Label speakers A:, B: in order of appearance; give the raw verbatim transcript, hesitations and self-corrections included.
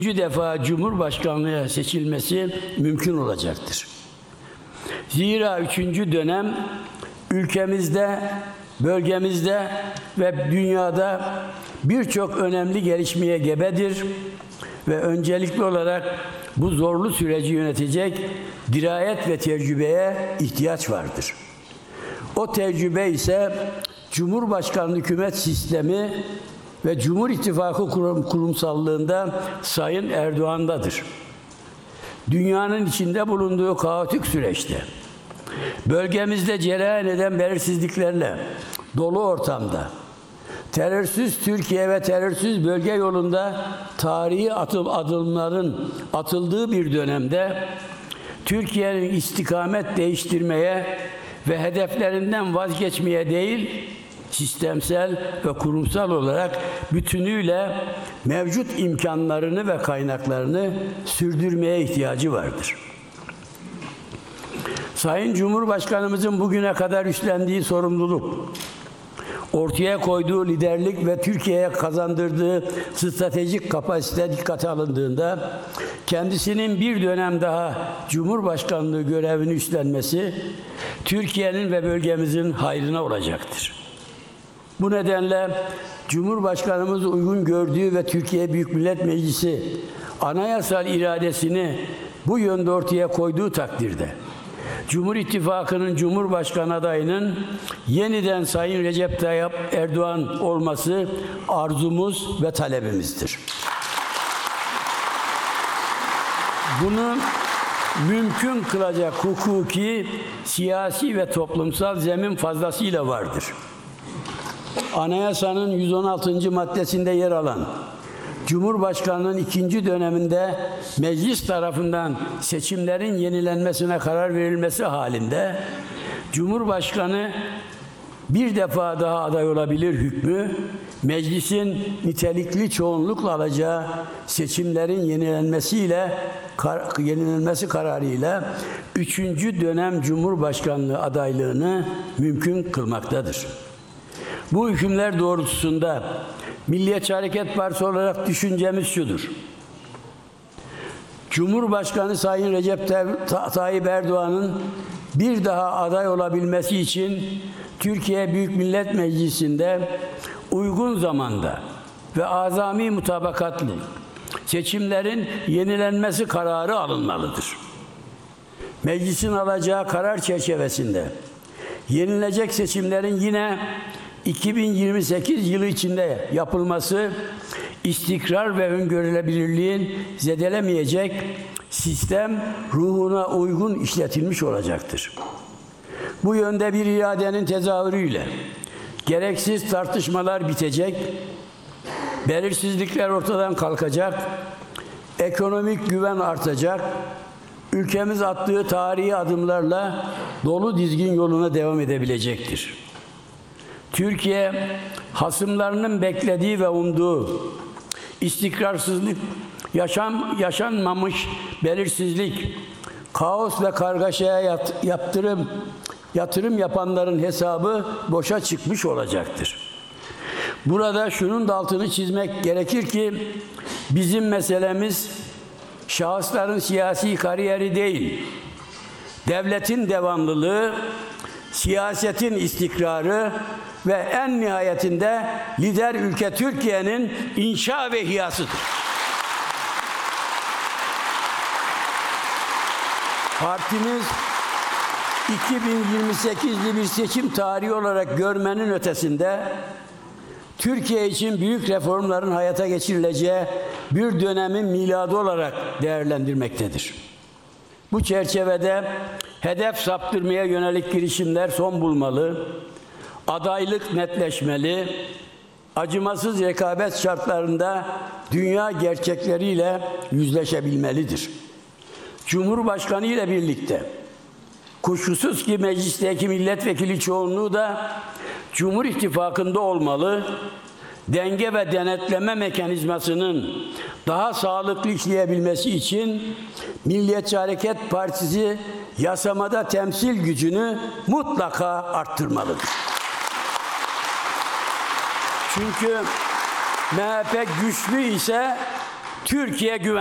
A: üçüncü defa Cumhurbaşkanlığı'na seçilmesi mümkün olacaktır. Zira üçüncü dönem ülkemizde, bölgemizde ve dünyada birçok önemli gelişmeye gebedir ve öncelikli olarak bu zorlu süreci yönetecek dirayet ve tecrübeye ihtiyaç vardır. O tecrübe ise Cumhurbaşkanlığı hükümet sistemi ve Cumhur İttifakı kurum, kurumsallığında Sayın Erdoğan'dadır. Dünyanın içinde bulunduğu kaotik süreçte, bölgemizde cereyan eden belirsizliklerle dolu ortamda, terörsüz Türkiye ve terörsüz bölge yolunda tarihi atım, adımların atıldığı bir dönemde, Türkiye'nin istikamet değiştirmeye ve hedeflerinden vazgeçmeye değil, sistemsel ve kurumsal olarak bütünüyle mevcut imkanlarını ve kaynaklarını sürdürmeye ihtiyacı vardır. Sayın Cumhurbaşkanımızın bugüne kadar üstlendiği sorumluluk, ortaya koyduğu liderlik ve Türkiye'ye kazandırdığı stratejik kapasite dikkate alındığında kendisinin bir dönem daha Cumhurbaşkanlığı görevini üstlenmesi Türkiye'nin ve bölgemizin hayrına olacaktır. Bu nedenle Cumhurbaşkanımız uygun gördüğü ve Türkiye Büyük Millet Meclisi anayasal iradesini bu yönde ortaya koyduğu takdirde Cumhur İttifakı'nın Cumhurbaşkanı adayının yeniden Sayın Recep Tayyip Erdoğan olması arzumuz ve talebimizdir. Bunu mümkün kılacak hukuki, siyasi ve toplumsal zemin fazlasıyla vardır. Anayasanın yüz on altıncı maddesinde yer alan Cumhurbaşkanlığının ikinci döneminde meclis tarafından seçimlerin yenilenmesine karar verilmesi halinde Cumhurbaşkanı bir defa daha aday olabilir hükmü, meclisin nitelikli çoğunlukla alacağı seçimlerin yenilenmesiyle kar, yenilenmesi kararıyla üçüncü dönem Cumhurbaşkanlığı adaylığını mümkün kılmaktadır. Bu hükümler doğrultusunda Milliyetçi Hareket Partisi olarak düşüncemiz şudur: Cumhurbaşkanı Sayın Recep Tayyip Erdoğan'ın bir daha aday olabilmesi için Türkiye Büyük Millet Meclisi'nde uygun zamanda ve azami mutabakatlı seçimlerin yenilenmesi kararı alınmalıdır. Meclisin alacağı karar çerçevesinde yenilecek seçimlerin yine iki bin yirmi sekiz yılı içinde yapılması, istikrar ve öngörülebilirliğin zedelemeyecek sistem ruhuna uygun işletilmiş olacaktır. Bu yönde bir iradenin tezahürüyle gereksiz tartışmalar bitecek, belirsizlikler ortadan kalkacak, ekonomik güven artacak, ülkemiz attığı tarihi adımlarla dolu dizgin yoluna devam edebilecektir. Türkiye, hasımlarının beklediği ve umduğu istikrarsızlık, yaşam, yaşanmamış belirsizlik, kaos ve kargaşaya yat, yaptırım, yatırım yapanların hesabı boşa çıkmış olacaktır. Burada şunun da altını çizmek gerekir ki, bizim meselemiz şahısların siyasi kariyeri değil, devletin devamlılığı, siyasetin istikrarı ve en nihayetinde lider ülke Türkiye'nin inşa ve ihyasıdır. Partimiz iki bin yirmi sekizli bir seçim tarihi olarak görmenin ötesinde Türkiye için büyük reformların hayata geçirileceği bir dönemin miladı olarak değerlendirmektedir. Bu çerçevede hedef saptırmaya yönelik girişimler son bulmalı, adaylık netleşmeli, acımasız rekabet şartlarında dünya gerçekleriyle yüzleşebilmelidir. Cumhurbaşkanı ile birlikte kuşkusuz ki meclisteki milletvekili çoğunluğu da Cumhur İttifakı'nda olmalı, denge ve denetleme mekanizmasının daha sağlıklı işleyebilmesi için Milliyetçi Hareket Partisi yasamada temsil gücünü mutlaka arttırmalıdır. Çünkü M H P güçlü ise Türkiye güven